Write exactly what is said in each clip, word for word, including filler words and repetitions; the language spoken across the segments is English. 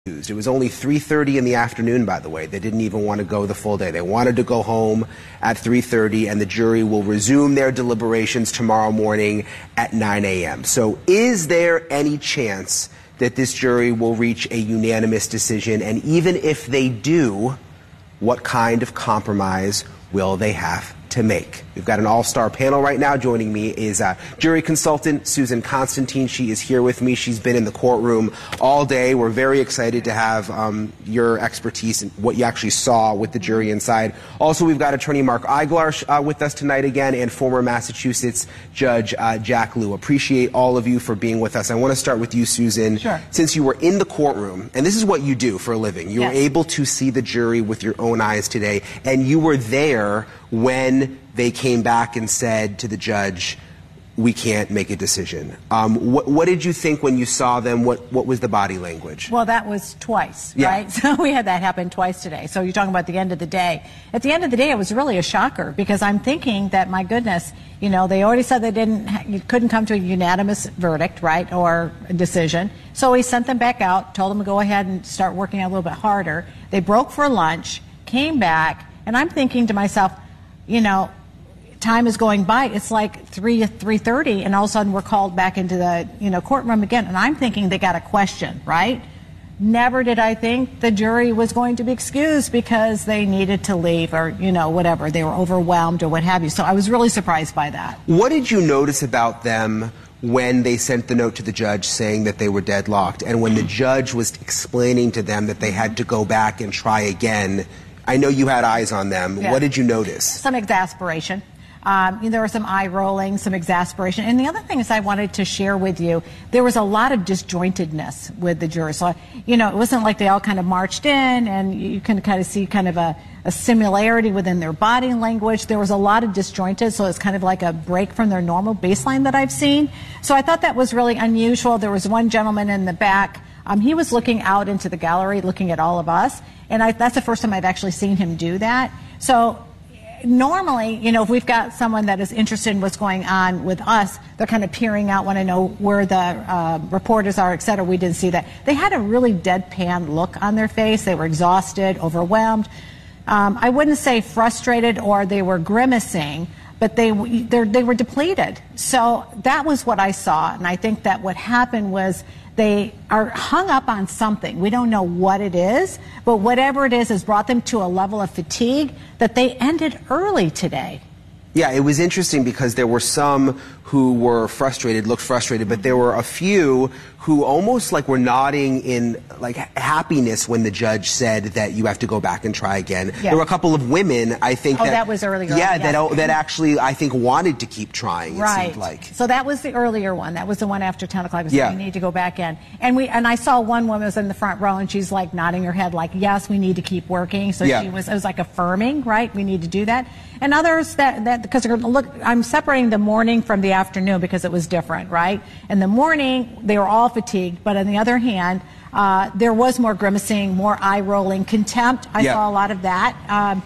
It was only three thirty in the afternoon, by the way. They didn't even want to go the full day. They wanted to go home at three thirty, and the jury will resume their deliberations tomorrow morning at nine a m So is there any chance that this jury will reach a unanimous decision? And even if they do, what kind of compromise will they have to make? We've got an all-star panel right now. Joining me is uh, jury consultant Susan Constantine. She is here with me. She's been in the courtroom all day. We're very excited to have um, your expertise and what you actually saw with the jury inside. Also, we've got attorney Mark Eiglarsh uh, with us tonight again, and former Massachusetts Judge uh, Jack Lew. Appreciate all of you for being with us. I want to start with you, Susan. Sure. Since you were in the courtroom, and this is what you do for a living, you yes. were able to see the jury with your own eyes today, and you were there when they came back and said to the judge, we can't make a decision. Um, what, what did you think when you saw them? What, what was the body language? Well, that was twice, yeah. right? So we had that happen twice today. So you're talking about the end of the day. At the end of the day, it was really a shocker because I'm thinking that, my goodness, you know, they already said they didn't, you couldn't come to a unanimous verdict, right, or a decision. So he sent them back out, told them to go ahead and start working a little bit harder. They broke for lunch, came back, and I'm thinking to myself, you know, time is going by. It's like three, three thirty, and all of a sudden we're called back into the, you know, courtroom again. And I'm thinking they got a question, right? Never did I think the jury was going to be excused because they needed to leave or, you know, whatever. They were overwhelmed or what have you. So I was really surprised by that. What did you notice about them when they sent the note to the judge saying that they were deadlocked, and when the judge was explaining to them that they had to go back and try again? I know you had eyes on them. Yeah. What did you notice? Some exasperation. Um, you know, there was some eye rolling, some exasperation. And the other thing is I wanted to share with you, there was a lot of disjointedness with the jurors. So, you know, it wasn't like they all kind of marched in and you can kind of see kind of a, a similarity within their body language. There was a lot of disjointed, so it's kind of like a break from their normal baseline that I've seen. So I thought that was really unusual. There was one gentleman in the back. Um, he was looking out into the gallery, looking at all of us. And I, that's the first time I've actually seen him do that. So normally, you know, if we've got someone that is interested in what's going on with us, they're kind of peering out, want to know where the uh, reporters are, et cetera. We didn't see that. They had a really deadpan look on their face. They were exhausted, overwhelmed. Um, I wouldn't say frustrated or they were grimacing, but they they were depleted. So that was what I saw. And I think that what happened was they are hung up on something. We don't know what it is, but whatever it is has brought them to a level of fatigue that they ended early today. Yeah, it was interesting because there were some who were frustrated, looked frustrated, but there were a few who almost like were nodding in like happiness when the judge said that you have to go back and try again. Yeah. There were a couple of women, I think. Oh, that, that was earlier. Yeah, yeah. that that actually I think wanted to keep trying. It right. seemed like. So that was the earlier one. That was the one after ten o'clock. So yeah. We need to go back in. And we and I saw one woman was in the front row and she's like nodding her head like, yes, we need to keep working. So yeah. she was it was like affirming, right? We need to do that. And others that that because they're look, I'm separating the morning from the afternoon because it was different, right? In the morning they were all fatigued, but on the other hand, uh, there was more grimacing, more eye rolling, contempt. I yeah. saw a lot of that. Um,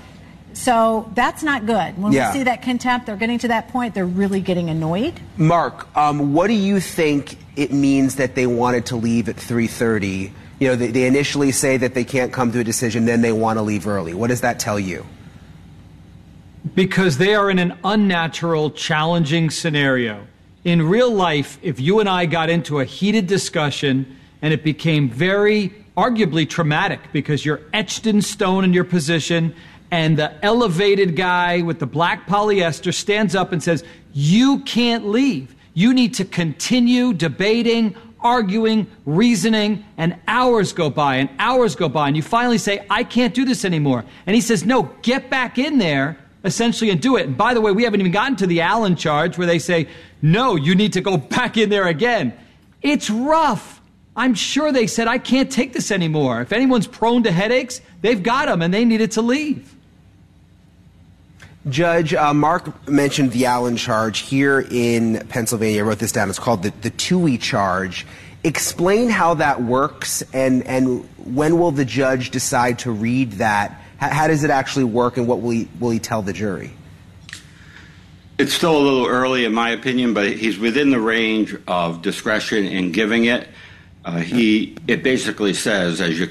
so that's not good. When yeah. we see that contempt, they're getting to that point, they're really getting annoyed. Mark, um, what do you think it means that they wanted to leave at three thirty? You know, they, they initially say that they can't come to a decision, then they want to leave early. What does that tell you? Because they are in an unnatural, challenging scenario. In real life, if you and I got into a heated discussion and it became very arguably traumatic because you're etched in stone in your position and the elevated guy with the black polyester stands up and says, you can't leave. You need to continue debating, arguing, reasoning, and hours go by and hours go by. And you finally say, I can't do this anymore. And he says, no, get back in there, essentially, and do it. And by the way, we haven't even gotten to the Allen charge where they say, no, you need to go back in there again. It's rough. I'm sure they said, I can't take this anymore. If anyone's prone to headaches, they've got them and they needed to leave. Judge, uh, Mark mentioned the Allen charge here in Pennsylvania. I wrote this down. It's called the, the Toohey charge. Explain how that works and, and when will the judge decide to read that? How, how does it actually work and what will he, will he tell the jury? It's still a little early in my opinion, but he's within the range of discretion in giving it. Uh, he, it basically says, as you